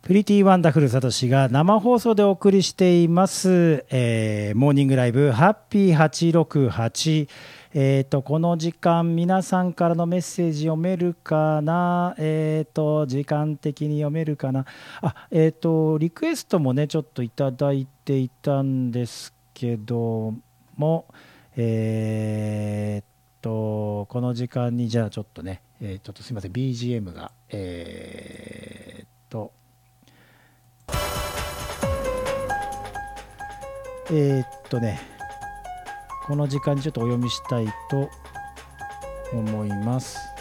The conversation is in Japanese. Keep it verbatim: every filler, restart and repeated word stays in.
プリティワンダフルサトシが生放送でお送りしています、えー、モーニングライブハッピーはちろくはち、えーとこの時間皆さんからのメッセージ読めるかな、えーと時間的に読めるかなあ、えーとリクエストもねちょっといただいていたんですけども、えーとこの時間にじゃあちょっとね、えー、ちょっとすいません ビージーエム がえーとえー、っとねこの時間にちょっとお読みしたいと思います。